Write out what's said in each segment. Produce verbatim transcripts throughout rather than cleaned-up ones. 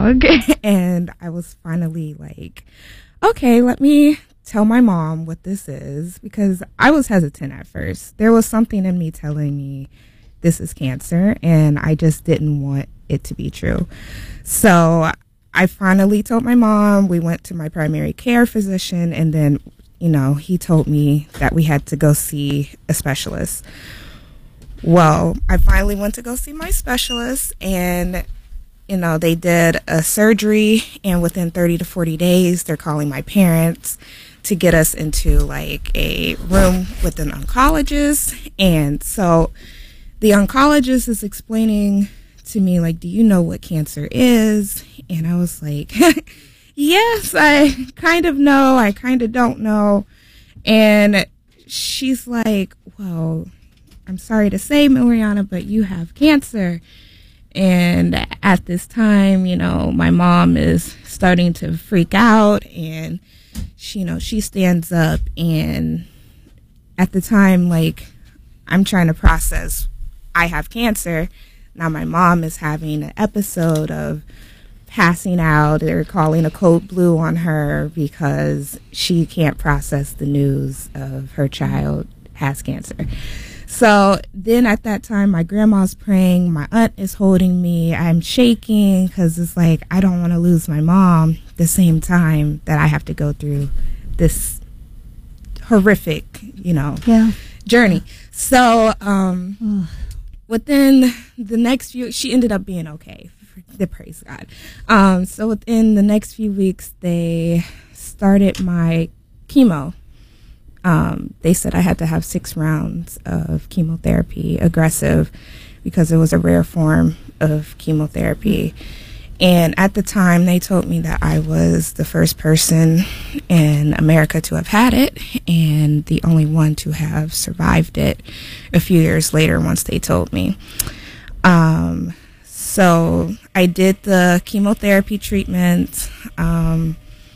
dog. And I was finally like, okay, let me tell my mom what this is, because I was hesitant at first. There was something in me telling me this is cancer, and I just didn't want it to be true. So I finally told my mom. We went to my primary care physician, and then, you know, he told me that we had to go see a specialist. Well, I finally went to go see my specialist, and, you know, they did a surgery, and within thirty to forty days, they're calling my parents to get us into like a room with an oncologist. And so the oncologist is explaining to me, like, do you know what cancer is? And I was like, yes, I kind of know. I kind of don't know. And she's like, well, I'm sorry to say, Mariana, but you have cancer. And at this time, you know, my mom is starting to freak out, and she, you know, she stands up, and at the time, like, I'm trying to process, I have cancer. Now my mom is having an episode of passing out. They're calling a code blue on her because she can't process the news of her child has cancer. So then at that time, my grandma's praying, my aunt is holding me, I'm shaking because it's like, I don't want to lose my mom the same time that I have to go through this horrific, you know, yeah. journey. So um, within the next few, she ended up being okay, the praise God. Um, so within the next few weeks, they started my chemo. Um, they said I had to have six rounds of chemotherapy, aggressive, because it was a rare form of chemotherapy. And at the time, they told me that I was the first person in America to have had it, and the only one to have survived it a few years later once they told me. Um, so I did the chemotherapy treatment. Um,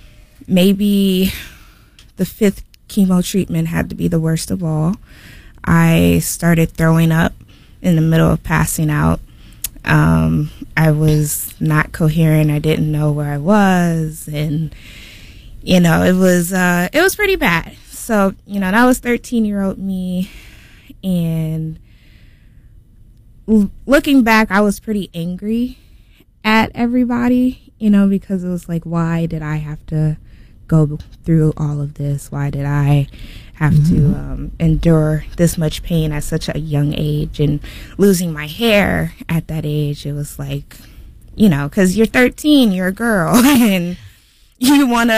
maybe the fifth chemo treatment had to be the worst of all. I started throwing up in the middle of passing out. Um, I was not coherent. I didn't know where I was, and you know, it was uh, it was pretty bad. So, you know, that was thirteen-year-old me, and l- looking back, I was pretty angry at everybody, you know, because it was like, why did I have to go through all of this? Why did I have mm-hmm. to um, endure this much pain at such a young age? And losing my hair at that age, it was like, you know, because you're thirteen, you're a girl, and you want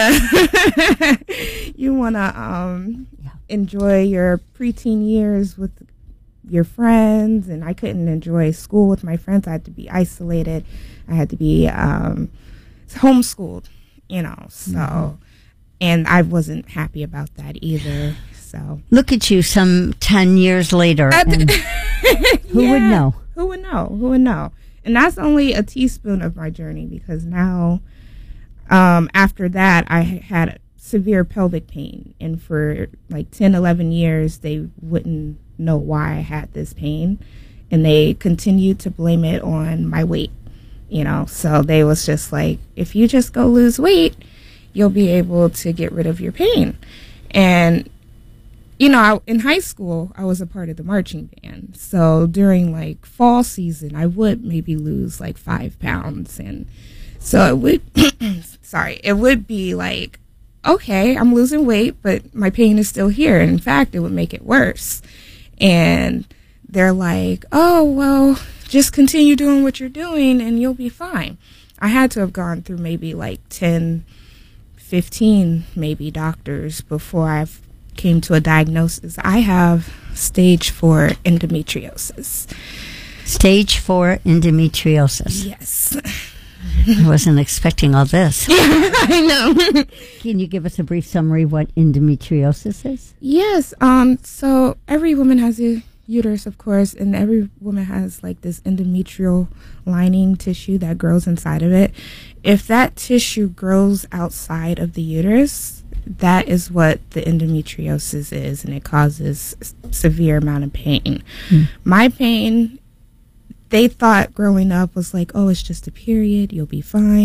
to you want to um, yeah. enjoy your preteen years with your friends, and I couldn't enjoy school with my friends. I had to be isolated. I had to be um, homeschooled, you know, so... Mm-hmm. And I wasn't happy about that either. So look at you, some ten years later. And who yeah, would know? Who would know? Who would know? And that's only a teaspoon of my journey, because now, um, after that, I had severe pelvic pain, and for like ten, eleven years, they wouldn't know why I had this pain, and they continued to blame it on my weight. You know, so they was just like, if you just go lose weight, you'll be able to get rid of your pain. And, you know, I, in high school, I was a part of the marching band. So during like fall season, I would maybe lose like five pounds. And so it would, sorry, it would be like, okay, I'm losing weight, but my pain is still here. And in fact, it would make it worse. And they're like, oh, well, just continue doing what you're doing and you'll be fine. I had to have gone through maybe like ten, fifteen maybe doctors before I came to a diagnosis. I have stage four endometriosis. Stage four endometriosis. Yes. I wasn't expecting all this. I know. Can you give us a brief summary of what endometriosis is? Yes. Um. So every woman has a uterus, of course, and every woman has like this endometrial lining tissue that grows inside of it. If that tissue grows outside of the uterus, that is what the endometriosis is, and it causes a severe amount of pain. Hmm. My pain, they thought growing up was like, oh, it's just a period, you'll be fine.